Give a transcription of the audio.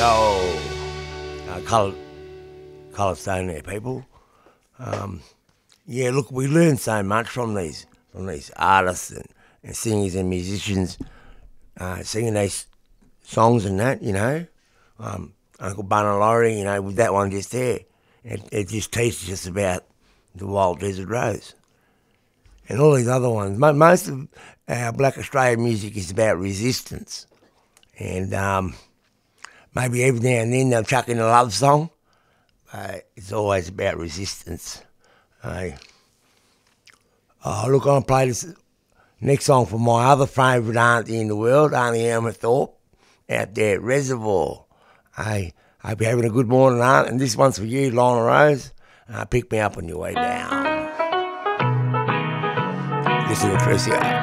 Yo, colour stone there, people. Yeah, look, we learn so much from these artists and singers and musicians singing these songs and that, you know. Uncle Bunna Laurie, you know, with that one just there, it just teaches us about the wild desert rose. And all these other ones. Most of our Black Australian music is about resistance. And maybe every now and then they'll chuck in a love song. It's always about resistance. Oh, look, I'm going to play this next song for my other favourite auntie in the world, Auntie Elma Thorpe, out there at Reservoir. Hey, hope you're having a good morning, Aunt. And this one's for you, Lorna Rose. Pick me up on your way down. Listen to Tricia.